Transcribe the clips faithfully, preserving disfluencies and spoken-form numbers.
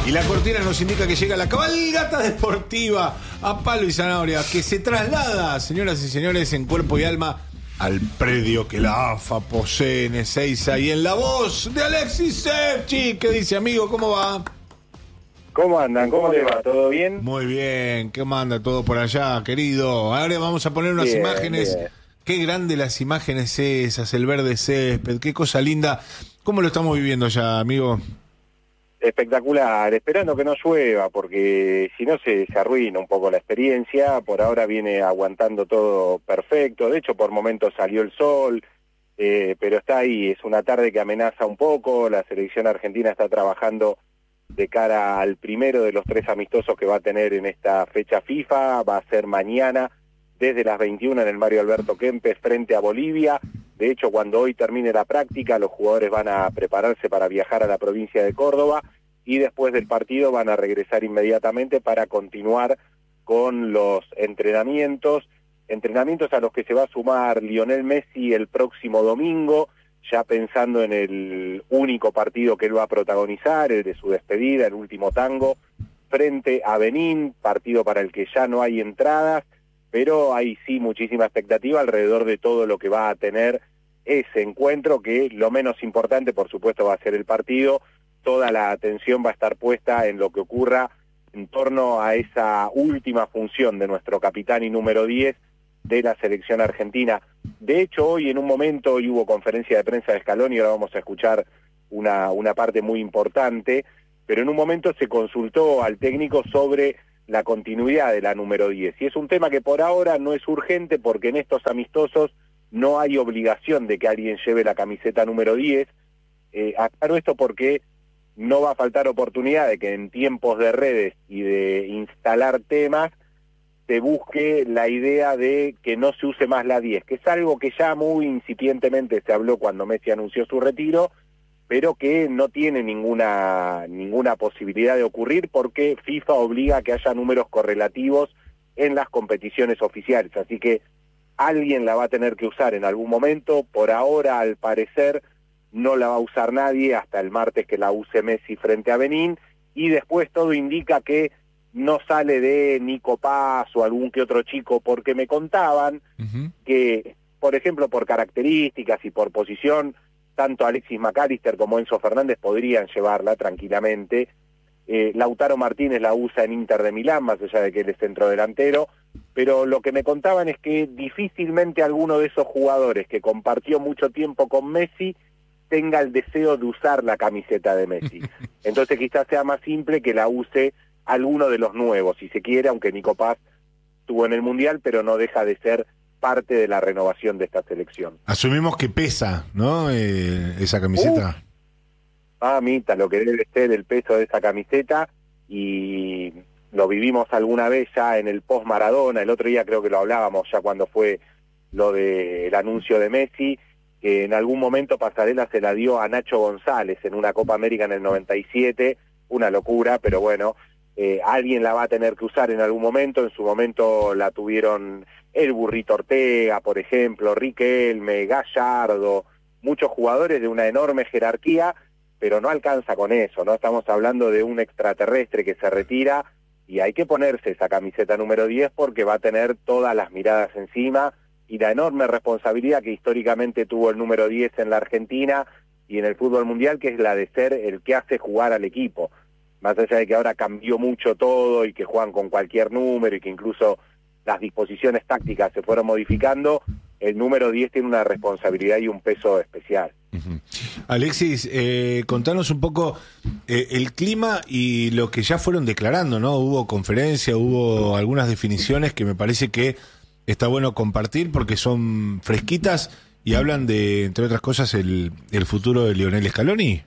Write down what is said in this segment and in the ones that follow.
Y la cortina nos indica que llega la cabalgata deportiva a palo y zanahoria, que se traslada, señoras y señores, en cuerpo y alma al predio que la A F A posee en Ezeiza. Y en la voz de Alexis Sepchi, ¿qué dice, amigo? ¿Cómo va? ¿Cómo andan? ¿Cómo le va? ¿Todo bien? Muy bien, ¿qué manda todo por allá, querido? Ahora vamos a poner unas Bien, imágenes. bien. Qué grande las imágenes esas, el verde césped, qué cosa linda. ¿Cómo lo estamos viviendo ya, amigo? Espectacular, esperando que no llueva, porque si no se, se arruina un poco la experiencia. Por ahora viene aguantando todo perfecto, de hecho por momentos salió el sol, eh, pero está ahí, es una tarde que amenaza un poco. La selección argentina está trabajando de cara al primero de los tres amistosos que va a tener en esta fecha FIFA. Va a ser mañana desde las veintiuna en el Mario Alberto Kempes frente a Bolivia. De hecho, cuando hoy termine la práctica, los jugadores van a prepararse para viajar a la provincia de Córdoba y después del partido van a regresar inmediatamente para continuar con los entrenamientos, entrenamientos a los que se va a sumar Lionel Messi el próximo domingo, ya pensando en el único partido que él va a protagonizar, el de su despedida, el último tango, frente a Benín, partido para el que ya no hay entradas, pero hay sí muchísima expectativa alrededor de todo lo que va a tener ese encuentro, que lo menos importante, por supuesto, va a ser el partido. Toda la atención va a estar puesta en lo que ocurra en torno a esa última función de nuestro capitán y número diez de la selección argentina. De hecho, hoy en un momento hoy hubo conferencia de prensa de Scaloni, y ahora vamos a escuchar una, una parte muy importante, pero en un momento se consultó al técnico sobre la continuidad de la número diez. Y es un tema que por ahora no es urgente, porque en estos amistosos no hay obligación de que alguien lleve la camiseta número diez. Eh, aclaro esto porque no va a faltar oportunidad de que en tiempos de redes y de instalar temas se busque la idea de que no se use más la diez, que es algo que ya muy incipientemente se habló cuando Messi anunció su retiro, pero que no tiene ninguna ninguna posibilidad de ocurrir porque FIFA obliga a que haya números correlativos en las competiciones oficiales. Así que alguien la va a tener que usar en algún momento. Por ahora, al parecer, no la va a usar nadie hasta el martes que la use Messi frente a Benín, y después todo indica que no sale de Nico Paz o algún que otro chico, porque me contaban uh-huh. que, por ejemplo, por características y por posición, tanto Alexis McAllister como Enzo Fernández podrían llevarla tranquilamente. Eh, Lautaro Martínez la usa en Inter de Milán, más allá de que él es centrodelantero, pero lo que me contaban es que difícilmente alguno de esos jugadores que compartió mucho tiempo con Messi tenga el deseo de usar la camiseta de Messi. Entonces quizás sea más simple que la use alguno de los nuevos, si se quiere, aunque Nico Paz estuvo en el Mundial, pero no deja de ser parte de la renovación de esta selección. Asumimos que pesa, ¿no? Eh, esa camiseta. Uh, mamita, lo que debe ser el peso de esa camiseta, y lo vivimos alguna vez ya en el post-Maradona. El otro día creo que lo hablábamos ya cuando fue lo del anuncio de Messi, que en algún momento Pasarela se la dio a Nacho González en una Copa América en el noventa y siete, una locura, pero bueno, eh, alguien la va a tener que usar en algún momento. En su momento la tuvieron el Burrito Ortega, por ejemplo, Riquelme, Gallardo, muchos jugadores de una enorme jerarquía, pero no alcanza con eso, ¿no? Estamos hablando de un extraterrestre que se retira y hay que ponerse esa camiseta número diez porque va a tener todas las miradas encima, y la enorme responsabilidad que históricamente tuvo el número diez en la Argentina y en el fútbol mundial, que es la de ser el que hace jugar al equipo. Más allá de que ahora cambió mucho todo y que juegan con cualquier número y que incluso las disposiciones tácticas se fueron modificando, el número diez tiene una responsabilidad y un peso especial. Uh-huh. Alexis, eh, contanos un poco eh, el clima y lo que ya fueron declarando, ¿no? Hubo conferencia, hubo algunas definiciones que me parece que está bueno compartir porque son fresquitas y hablan de, entre otras cosas, el, el futuro de Lionel Scaloni.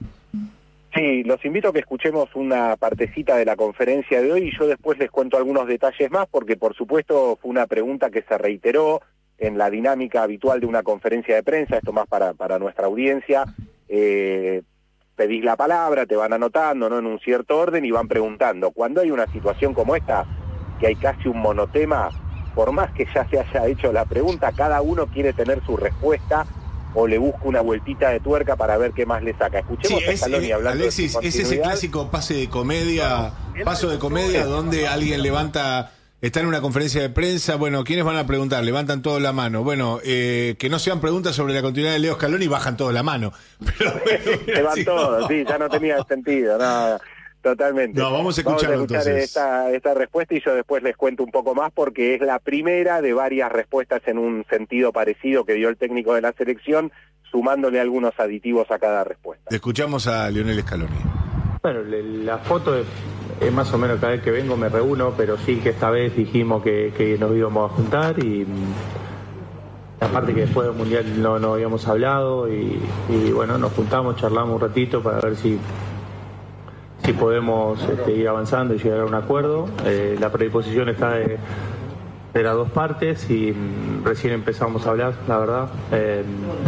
Sí, los invito a que escuchemos una partecita de la conferencia de hoy y yo después les cuento algunos detalles más, porque por supuesto fue una pregunta que se reiteró en la dinámica habitual de una conferencia de prensa, esto más para, para nuestra audiencia. Eh, pedís la palabra, te van anotando, ¿no?, en un cierto orden y van preguntando. Cuando hay una situación como esta, que hay casi un monotema, por más que ya se haya hecho la pregunta, cada uno quiere tener su respuesta o le busca una vueltita de tuerca para ver qué más le saca. Escuchemos sí, a es, Scaloni eh, hablando Alexis, de su es ese clásico pase de comedia, paso de comedia donde alguien levanta, está en una conferencia de prensa, bueno, ¿quiénes van a preguntar? Levantan todos la mano. Bueno, eh, que no sean preguntas sobre la continuidad de Leo Scaloni, bajan todos la mano. Pero, bueno, se van sí, todos, no. sí, ya no tenía sentido, nada. Totalmente. No, vamos a escucharlo vamos a escuchar entonces. esta, esta respuesta y yo después les cuento un poco más porque es la primera de varias respuestas en un sentido parecido que dio el técnico de la selección, sumándole algunos aditivos a cada respuesta. Escuchamos a Lionel Scaloni. Bueno, la foto es, es más o menos cada vez que vengo me reúno, pero sí que esta vez dijimos que, que nos íbamos a juntar y aparte que después del Mundial no, no habíamos hablado y, y bueno, nos juntamos, charlamos un ratito para ver si si podemos este, ir avanzando y llegar a un acuerdo. Eh, la predisposición está de, de las dos partes y mm, recién empezamos a hablar, la verdad. Eh,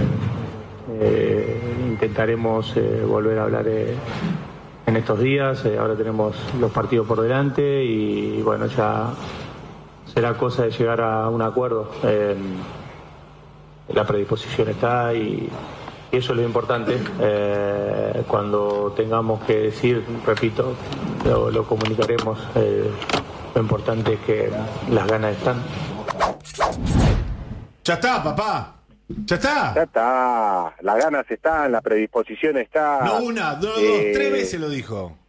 eh, intentaremos eh, volver a hablar eh, en estos días. Eh, ahora tenemos los partidos por delante y bueno, ya será cosa de llegar a un acuerdo. Eh, la predisposición está y... Y eso es lo importante, eh, cuando tengamos que decir, repito, lo, lo comunicaremos, eh, lo importante es que las ganas están. Ya está, papá, ya está. Ya está, las ganas están, la predisposición está. No una, dos, eh, dos, tres veces lo dijo.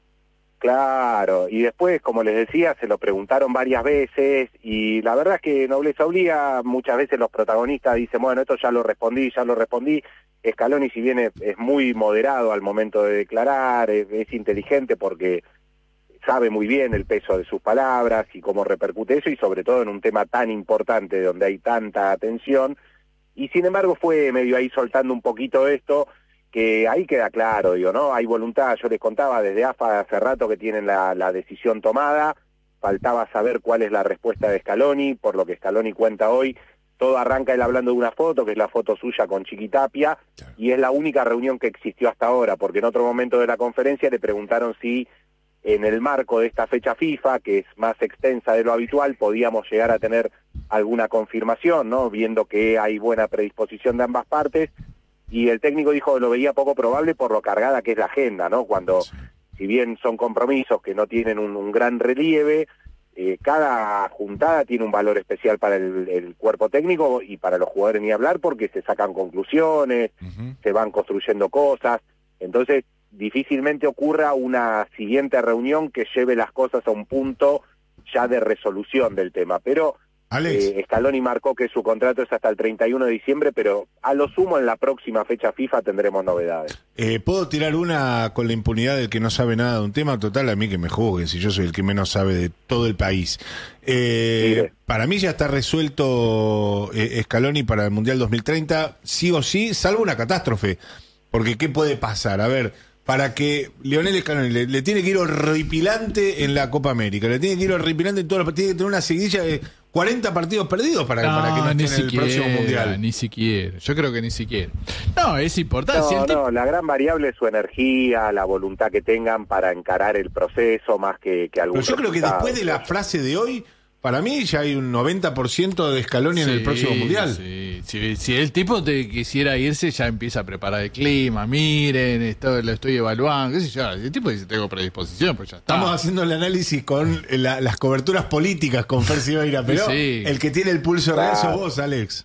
Claro, y después, como les decía, se lo preguntaron varias veces y la verdad es que nobleza obliga, muchas veces los protagonistas dicen, bueno, esto ya lo respondí, ya lo respondí. Scaloni, si bien es, es muy moderado al momento de declarar, es, es inteligente porque sabe muy bien el peso de sus palabras y cómo repercute eso y sobre todo en un tema tan importante donde hay tanta atención y sin embargo fue medio ahí soltando un poquito esto que ahí queda claro, digo, ¿no? Hay voluntad, yo les contaba desde A F A hace rato que tienen la, la decisión tomada, faltaba saber cuál es la respuesta de Scaloni, por lo que Scaloni cuenta hoy, todo arranca él hablando de una foto, que es la foto suya con Chiquitapia, y es la única reunión que existió hasta ahora, porque en otro momento de la conferencia le preguntaron si en el marco de esta fecha FIFA, que es más extensa de lo habitual, podíamos llegar a tener alguna confirmación, ¿no? Viendo que hay buena predisposición de ambas partes, y el técnico dijo que lo veía poco probable por lo cargada que es la agenda, ¿no? Cuando, sí. si bien son compromisos que no tienen un, un gran relieve, eh, cada juntada tiene un valor especial para el, el cuerpo técnico y para los jugadores ni hablar porque se sacan conclusiones, uh-huh. se van construyendo cosas, entonces difícilmente ocurra una siguiente reunión que lleve las cosas a un punto ya de resolución del tema, pero Alex. Eh, Scaloni marcó que su contrato es hasta el treinta y uno de diciembre, pero a lo sumo en la próxima fecha FIFA tendremos novedades. Eh, ¿Puedo tirar una con la impunidad del que no sabe nada de un tema? Total, a mí que me juzguen, si yo soy el que menos sabe de todo el país. Eh, para mí ya está resuelto eh, Scaloni para el Mundial dos mil treinta, sí o sí, salvo una catástrofe. Porque ¿qué puede pasar? A ver, para que Lionel Scaloni le, le tiene que ir horripilante en la Copa América, le tiene que ir horripilante en todos los partidos, tiene que tener una seguidilla de cuarenta partidos perdidos para, no, para que no esté en siquiera, el próximo Mundial. Ni siquiera, yo creo que ni siquiera. No, es importante. No, si el no, tipo... la gran variable es su energía, la voluntad que tengan para encarar el proceso más que, que algún Pero yo creo que después de la frase de hoy, para mí ya hay un noventa por ciento de Scaloni sí, en el próximo Mundial. Sí, sí. Si el tipo te quisiera irse, ya empieza a preparar el clima. Miren, esto lo estoy evaluando. ¿Qué sé yo? El tipo dice, tengo predisposición, pues ya está. Estamos haciendo el análisis con la, las coberturas políticas con Fer Silveira, pero sí. El que tiene el pulso real sos vos, Alex.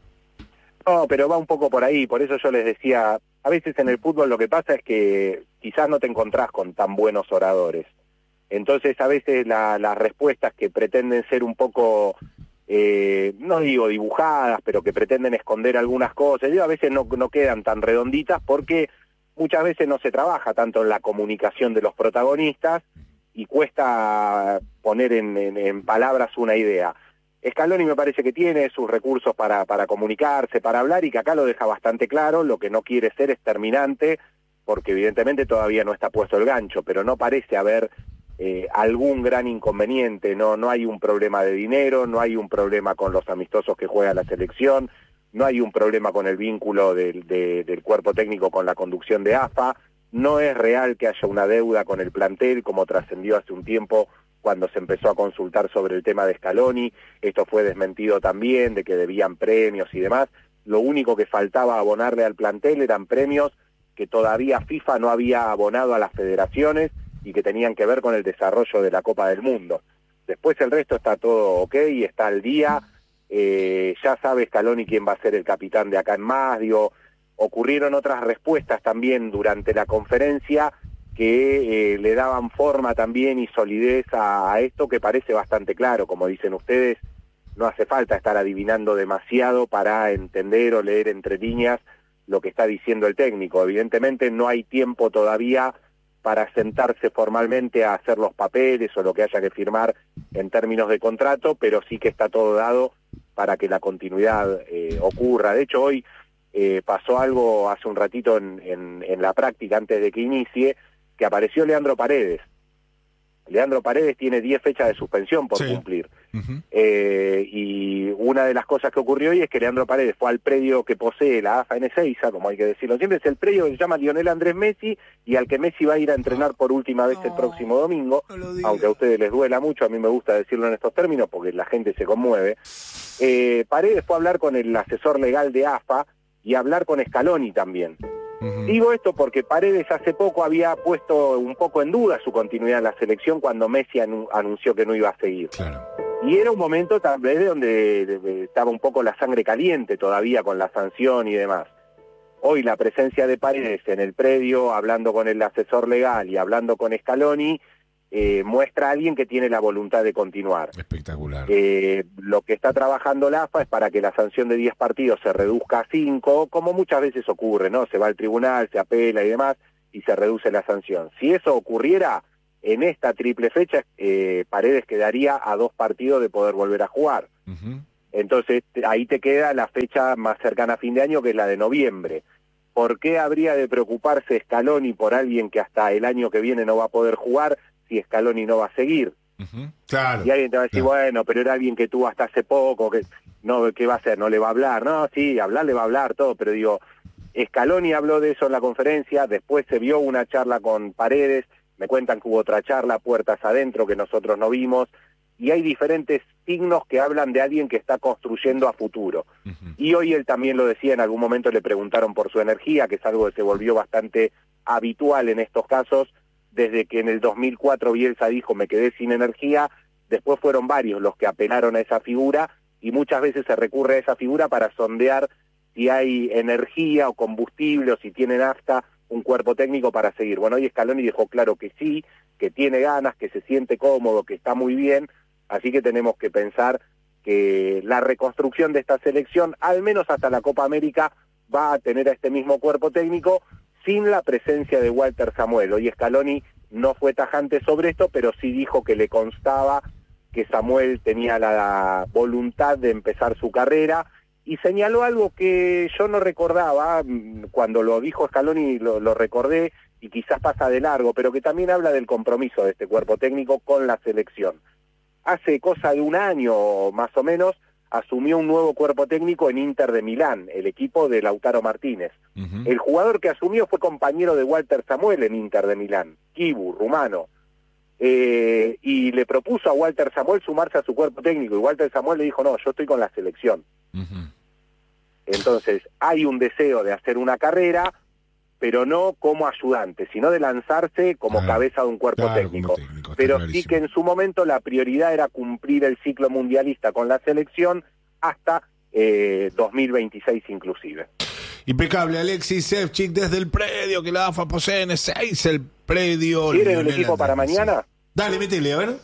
No, pero va un poco por ahí. Por eso yo les decía, a veces en el fútbol lo que pasa es que quizás no te encontrás con tan buenos oradores. Entonces a veces la, las respuestas que pretenden ser un poco, eh, no digo dibujadas, pero que pretenden esconder algunas cosas, a veces no, no quedan tan redonditas porque muchas veces no se trabaja tanto en la comunicación de los protagonistas y cuesta poner en, en, en palabras una idea. Scaloni me parece que tiene sus recursos para, para comunicarse, para hablar y que acá lo deja bastante claro, lo que no quiere ser es terminante porque evidentemente todavía no está puesto el gancho, pero no parece haber... Eh, algún gran inconveniente, no no hay un problema de dinero, no hay un problema con los amistosos que juega la selección, no hay un problema con el vínculo del, de, del cuerpo técnico con la conducción de A F A, no es real que haya una deuda con el plantel como trascendió hace un tiempo cuando se empezó a consultar sobre el tema de Scaloni, esto fue desmentido también, de que debían premios y demás, lo único que faltaba abonarle al plantel eran premios que todavía FIFA no había abonado a las federaciones y que tenían que ver con el desarrollo de la Copa del Mundo. Después el resto está todo ok, está al día, eh, ya sabe Scaloni quién va a ser el capitán de acá en más, digo, ocurrieron otras respuestas también durante la conferencia que eh, le daban forma también y solidez a, a esto que parece bastante claro, como dicen ustedes, no hace falta estar adivinando demasiado para entender o leer entre líneas lo que está diciendo el técnico. Evidentemente no hay tiempo todavía para sentarse formalmente a hacer los papeles o lo que haya que firmar en términos de contrato, pero sí que está todo dado para que la continuidad eh, ocurra. De hecho, hoy eh, pasó algo hace un ratito en, en, en la práctica, antes de que inicie, que apareció Leandro Paredes. Leandro Paredes tiene diez fechas de suspensión por sí. cumplir. Uh-huh. eh, y una de las cosas que ocurrió hoy es que Leandro Paredes fue al predio que posee la AFA en Ezeiza, como hay que decirlo siempre, es el predio que se llama Lionel Andrés Messi y al que Messi va a ir a entrenar por última vez no, el próximo domingo, no aunque a ustedes les duela mucho, a mí me gusta decirlo en estos términos porque la gente se conmueve. Eh, Paredes fue a hablar con el asesor legal de AFA y a hablar con Scaloni también. Uh-huh. Digo esto porque Paredes hace poco había puesto un poco en duda su continuidad en la selección cuando Messi anu- anunció que no iba a seguir. Claro. Y era un momento tal vez de donde de, de, estaba un poco la sangre caliente todavía con la sanción y demás. Hoy la presencia de Paredes en el predio, hablando con el asesor legal y hablando con Scaloni, eh, muestra a alguien que tiene la voluntad de continuar. Espectacular. Eh, lo que está trabajando la AFA es para que la sanción de diez partidos se reduzca a cinco, como muchas veces ocurre, ¿no? Se va al tribunal, se apela y demás, y se reduce la sanción. Si eso ocurriera, en esta triple fecha, eh, Paredes quedaría a dos partidos de poder volver a jugar. Uh-huh. Entonces, ahí te queda la fecha más cercana a fin de año, que es la de noviembre. ¿Por qué habría de preocuparse Scaloni por alguien que hasta el año que viene no va a poder jugar si Scaloni no va a seguir? Uh-huh. Claro. Y alguien te va a decir, claro. bueno, pero era alguien que tuvo hasta hace poco, que no, ¿qué va a hacer? ¿No le va a hablar? No, sí, hablar le va a hablar, todo, pero digo, Scaloni habló de eso en la conferencia, después se vio una charla con Paredes, me cuentan que hubo otra charla, puertas adentro, que nosotros no vimos, y hay diferentes signos que hablan de alguien que está construyendo a futuro. Uh-huh. Y hoy él también lo decía, en algún momento le preguntaron por su energía, que es algo que se volvió bastante habitual en estos casos, desde que en el dos mil cuatro Bielsa dijo me quedé sin energía, después fueron varios los que apelaron a esa figura, y muchas veces se recurre a esa figura para sondear si hay energía o combustible, o si tiene nafta, un cuerpo técnico para seguir. Bueno, hoy Scaloni dijo claro que sí, que tiene ganas, que se siente cómodo, que está muy bien, así que tenemos que pensar que la reconstrucción de esta selección, al menos hasta la Copa América, va a tener a este mismo cuerpo técnico sin la presencia de Walter Samuel. Hoy Scaloni no fue tajante sobre esto, pero sí dijo que le constaba que Samuel tenía la voluntad de empezar su carrera, y señaló algo que yo no recordaba, cuando lo dijo Scaloni lo, lo recordé, y quizás pasa de largo, pero que también habla del compromiso de este cuerpo técnico con la selección. Hace cosa de un año más o menos, asumió un nuevo cuerpo técnico en Inter de Milán, el equipo de Lautaro Martínez. Uh-huh. El jugador que asumió fue compañero de Walter Samuel en Inter de Milán, Kibu, rumano. Eh, y le propuso a Walter Samuel sumarse a su cuerpo técnico, y Walter Samuel le dijo, no, yo estoy con la selección. Uh-huh. Entonces, hay un deseo de hacer una carrera, pero no como ayudante, sino de lanzarse como ah, cabeza de un cuerpo claro, técnico. técnico pero clarísimo. Sí que en su momento la prioridad era cumplir el ciclo mundialista con la selección hasta eh, dos mil veintiséis inclusive. Impecable, Alexis Shevchik desde el predio que la AFA posee en Ezeiza, el predio. ¿Quieren el equipo para mañana? Dale, métele, a ver.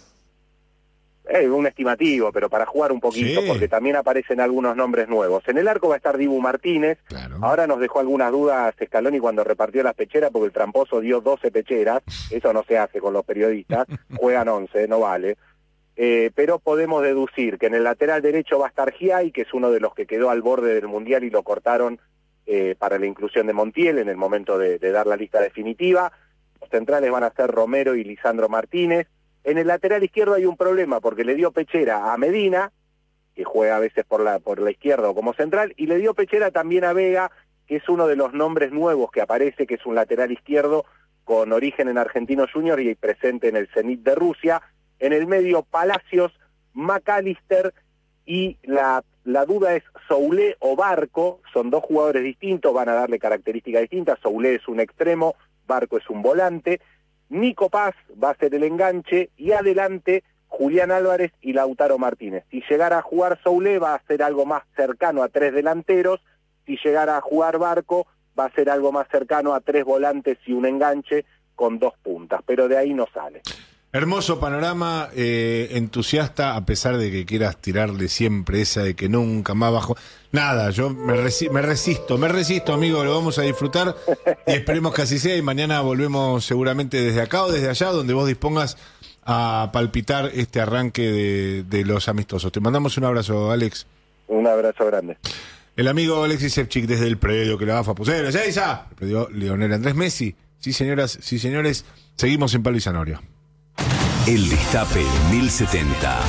Eh, un estimativo, pero para jugar un poquito, sí. Porque también aparecen algunos nombres nuevos. En el arco va a estar Dibu Martínez. Claro. Ahora nos dejó algunas dudas Scaloni cuando repartió las pecheras, porque el tramposo dio doce pecheras. Eso no se hace con los periodistas. Juegan once, no vale. Eh, pero podemos deducir que en el lateral derecho va a estar Giai, que es uno de los que quedó al borde del Mundial y lo cortaron eh, para la inclusión de Montiel en el momento de, de dar la lista definitiva. Los centrales van a ser Romero y Lisandro Martínez. En el lateral izquierdo hay un problema porque le dio pechera a Medina, que juega a veces por la, por la izquierda o como central, y le dio pechera también a Vega, que es uno de los nombres nuevos que aparece, que es un lateral izquierdo con origen en Argentinos Juniors y presente en el Zenit de Rusia. En el medio Palacios, McAllister y la, la duda es Soulé o Barco, son dos jugadores distintos, van a darle características distintas, Soulé es un extremo, Barco es un volante, Nico Paz va a ser el enganche, y adelante Julián Álvarez y Lautaro Martínez. Si llegara a jugar Soulé va a ser algo más cercano a tres delanteros, si llegara a jugar Barco va a ser algo más cercano a tres volantes y un enganche con dos puntas, pero de ahí no sale. Hermoso panorama, eh, entusiasta, a pesar de que quieras tirarle siempre esa de que nunca más bajo. Nada, yo me, resi me resisto, me resisto, amigo, lo vamos a disfrutar y esperemos que así sea, y mañana volvemos seguramente desde acá o desde allá, donde vos dispongas a palpitar este arranque de, de los amistosos. Te mandamos un abrazo, Alex. Un abrazo grande. El amigo Alexis Shevchik desde el predio que la AFA puso en Ezeiza, el predio Leonel Andrés Messi. Sí, señoras, sí, señores, seguimos en Palo y Zanorio. El Destape mil setenta.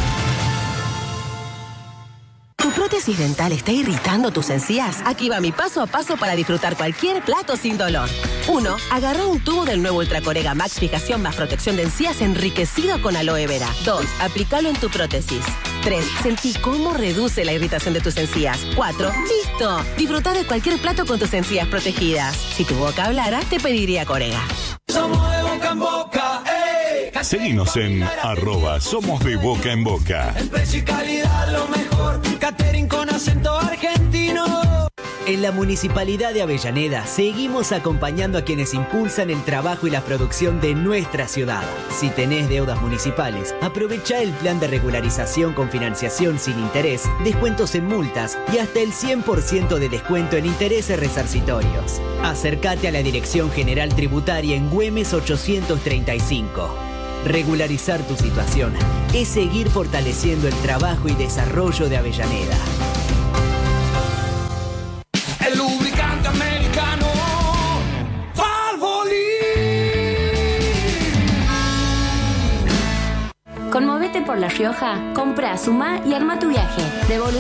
¿Tu prótesis dental está irritando tus encías? Aquí va mi paso a paso para disfrutar cualquier plato sin dolor. uno. Agarrá un tubo del nuevo Ultracorega Max Fijación más protección de encías enriquecido con aloe vera. dos. Aplicalo en tu prótesis. tres. Sentí cómo reduce la irritación de tus encías. cuatro. ¡Listo! Disfrutar de cualquier plato con tus encías protegidas. Si tu boca hablara, te pediría Corega. Somos de boca en boca, ey. Seguinos en arroba Somos de Boca en Boca. El precio y calidad lo mejor. Catering con acento argentino. En la Municipalidad de Avellaneda seguimos acompañando a quienes impulsan el trabajo y la producción de nuestra ciudad. Si tenés deudas municipales, aprovecha el plan de regularización con financiación sin interés, descuentos en multas y hasta el cien por ciento de descuento en intereses resarcitorios. Acércate a la Dirección General Tributaria en Güemes ochocientos treinta y cinco. Regularizar tu situación es seguir fortaleciendo el trabajo y desarrollo de Avellaneda. El lubricante americano Valvoline. Conmovete por La Rioja, compra, sumá y arma tu viaje. Devolú